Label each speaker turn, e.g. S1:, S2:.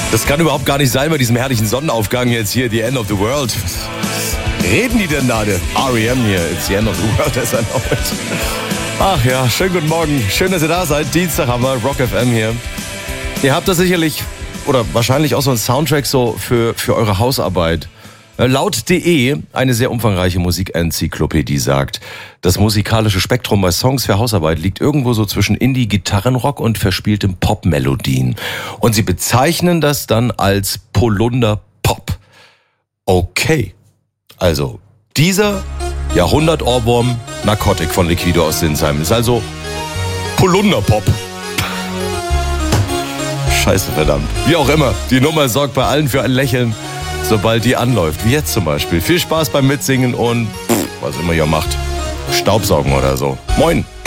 S1: Das kann überhaupt gar nicht sein bei diesem herrlichen Sonnenaufgang jetzt hier, The End of the World. Was reden die denn da? R.E.M. hier, It's the End of the World, as I know it. Ach ja, schönen guten Morgen. Schön, dass ihr da seid. Dienstag haben wir Rock FM hier. Ihr habt das sicherlich oder wahrscheinlich auch so einen Soundtrack so für eure Hausarbeit. Laut.de, eine sehr umfangreiche Musikenzyklopädie, sagt, das musikalische Spektrum bei Songs für Hausarbeit liegt irgendwo so zwischen Indie-Gitarrenrock und verspieltem Pop-Melodien. Und sie bezeichnen das dann als Polunder-Pop. Okay, also dieser Jahrhundert-Ohrwurm Narcotic von Liquido aus Sinsheim ist also Polunder-Pop. Scheiße, verdammt. Wie auch immer, die Nummer sorgt bei allen für ein Lächeln, sobald die anläuft, wie jetzt zum Beispiel. Viel Spaß beim Mitsingen und was immer ihr macht, Staubsaugen oder so. Moin!